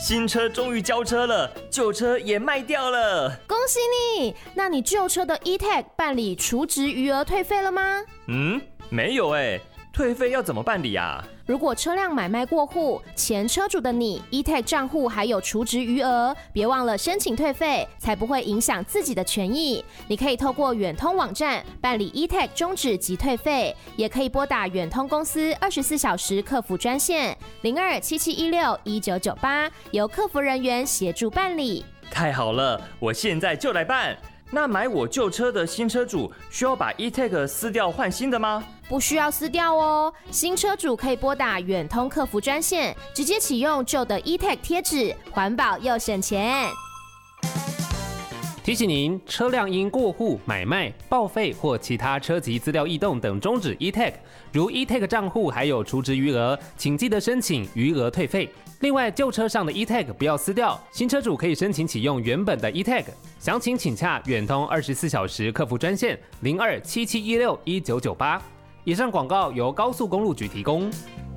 新车终于交车了，旧车也卖掉了。 恭喜你！那你旧车的 E-Tag 办理除值余额退费了吗？ 没有欸。退费要怎么办理啊？ 如果车辆买卖过户，前车主的你 E-Tag 账户还有除值余额，别忘了申请退费，才不会影响自己的权益。你可以透过远通网站办理 E-Tag 终止及退费，也可以拨打远通公司24小时客服专线0277161998，由客服人员协助办理。 太好了，我现在就来办。那买我旧车的新车主需要把 E-Tag 撕掉换新的吗？ 不需要撕掉哦，新车主可以拨打远通客服专线，直接启用旧的 E-Tag 贴纸，环保又省钱。 提醒您，车辆因过户、买卖、报废或其他车籍资料异动等终止 E-Tag， 如 E-Tag 账户还有除值余额，请记得申请余额退费。另外，旧车上的 E-Tag 不要撕掉，新车主可以申请启用原本的 E-Tag。详情请洽远通24小时客服专线0277161998。以上广告由高速公路局提供。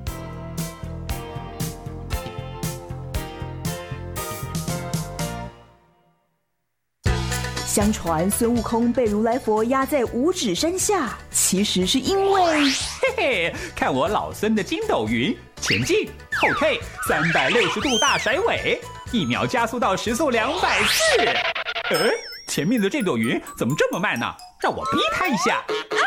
相传孙悟空被如来佛压在五指山下，其实是因为嘿嘿，看我老孙的筋斗云，前进后退360度大甩尾，1秒加速到时速240。前面的这朵云怎么这么慢呢？让我逼它一下。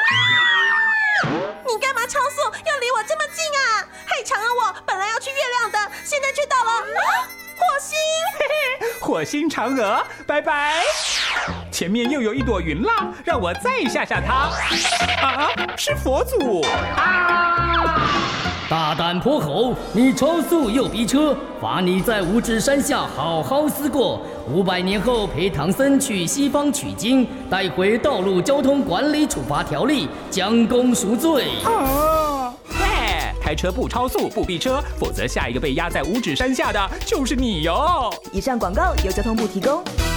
你干嘛超速？要离我这么近啊？害长啊！我本来要去月亮的，现在却到了火星。 嘿嘿，火星嫦娥，拜拜。前面又有一朵云啦，让我再吓吓它。是佛祖啊！ 大胆泼猴，你超速又逼车，罚你在五指山下好好思过。500年后陪唐僧去西方取经，带回道路交通管理处罚条例，将功赎罪。 开车不超速不逼车，否则下一个被压在五指山下的就是你哟。 以上广告由交通部提供。